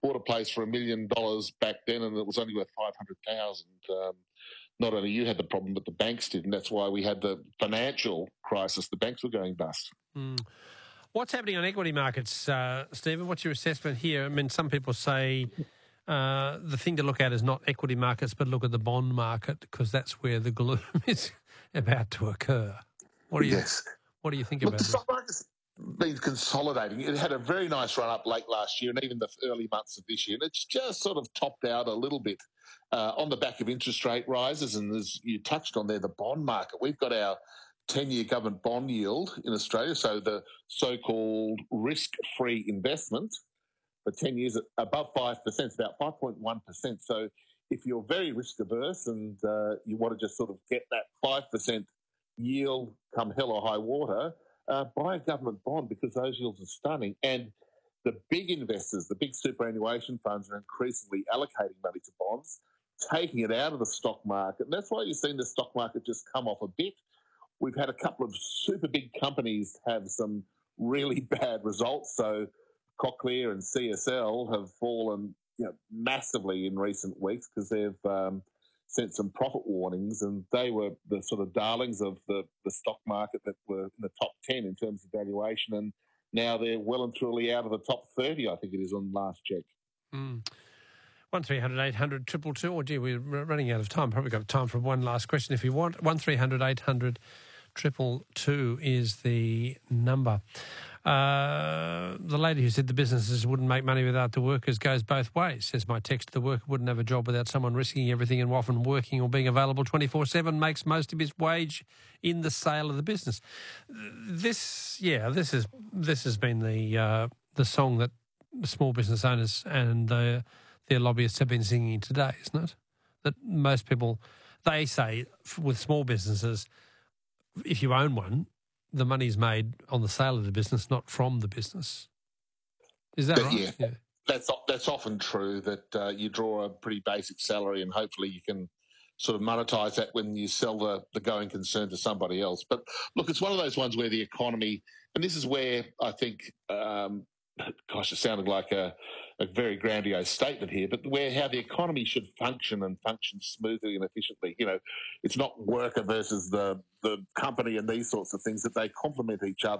bought a place for $1 million back then, and it was only worth 500,000. Not only you had the problem, but the banks did, and that's why we had the financial crisis. The banks were going bust. What's happening on equity markets, Stephen? What's your assessment here? I mean, some people say the thing to look at is not equity markets, but look at the bond market, because that's where the gloom is about to occur. What do you think about the this? stock market's been consolidating. It had a very nice run up late last year and even the early months of this year, and it's just sort of topped out a little bit on the back of interest rate rises. And as you touched on there, the bond market, we've got our 10-year government bond yield in Australia, so the so-called risk-free investment for 10 years at above 5%, it's about 5.1%. So if you're very risk-averse and you want to just sort of get that 5% yield come hell or high water, buy a government bond, because those yields are stunning. And the big investors, the big superannuation funds, are increasingly allocating money to bonds, taking it out of the stock market. And that's why you've seen the stock market just come off a bit. We've had a couple of super big companies have some really bad results. So Cochlear and CSL have fallen massively in recent weeks because they've sent some profit warnings, and they were the sort of darlings of the stock market that were in the top 10 in terms of valuation, and now they're well and truly out of the top 30, I think it is, on last check. 1300 800 222. Oh, gee, we're running out of time. Probably got time for one last question if you want. 1300 800 222 is the number. The lady who said the businesses wouldn't make money without the workers goes both ways. Says my text, the worker wouldn't have a job without someone risking everything, and often working or being available 24/7 makes most of his wage in the sale of the business. This has been the song that the small business owners and their lobbyists have been singing today, isn't it? That most people, they say with small businesses, if you own one, the money's made on the sale of the business, not from the business. Is that right? Yeah. That's often true, that you draw a pretty basic salary and hopefully you can sort of monetize that when you sell the going concern to somebody else. But look, it's one of those ones where the economy, and this is where I think, it sounded like a very grandiose statement here, but how the economy should function and function smoothly and efficiently. It's not worker versus the company and these sorts of things, that they complement each other.